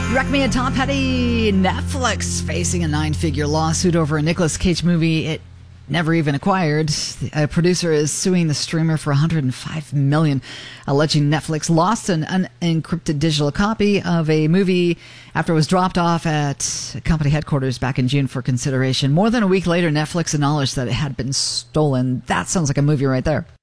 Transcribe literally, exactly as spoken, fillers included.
Wreck Me at Tom Petty. Netflix facing a nine-figure lawsuit over a Nicolas Cage movie it never even acquired. A producer is suing the streamer for one hundred five million dollars, alleging Netflix lost an unencrypted digital copy of a movie after it was dropped off at company headquarters back in June for consideration. More than a week later, Netflix acknowledged that it had been stolen. That sounds like a movie right there.